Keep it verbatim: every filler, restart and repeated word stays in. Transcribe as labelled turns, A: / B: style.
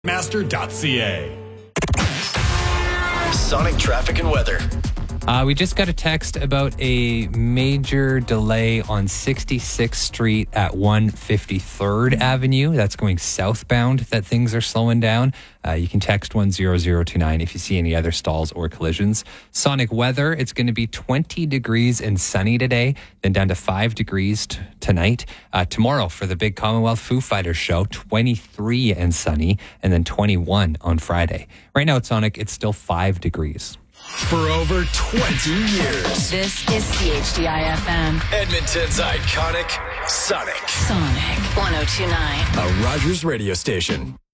A: master dot c a.
B: Sonic traffic and weather.
C: Uh, we just got a text about a major delay on sixty-sixth Street at one fifty-third Avenue. That's going southbound, that things are slowing down. Uh, you can text one zero zero two nine if you see any other stalls or collisions. Sonic weather, it's going to be twenty degrees and sunny today, then down to five degrees t- tonight. Uh, tomorrow for the big Commonwealth Foo Fighters show, twenty-three and sunny, and then twenty-one on Friday. Right now at Sonic, it's still five degrees.
A: For over twenty years.
D: This is C H D I F M.
B: Edmonton's iconic Sonic.
D: Sonic one oh two point nine.
A: A Rogers radio station.